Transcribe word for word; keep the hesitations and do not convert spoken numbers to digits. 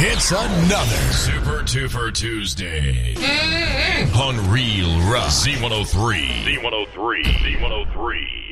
It's another Super Duper Tuesday on Real Rock Z one oh three. Z one oh three. Z one oh three.